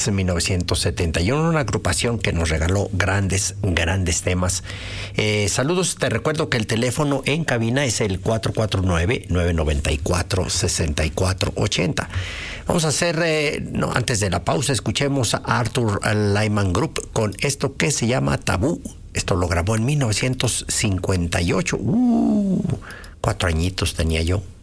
En 1971, una agrupación que nos regaló grandes temas. Saludos, te recuerdo que el teléfono en cabina es el 449-994-6480. Vamos a hacer, antes de la pausa, escuchemos a Arthur Lyman Group con esto que se llama Tabú. Esto lo grabó en 1958. 4 añitos tenía yo.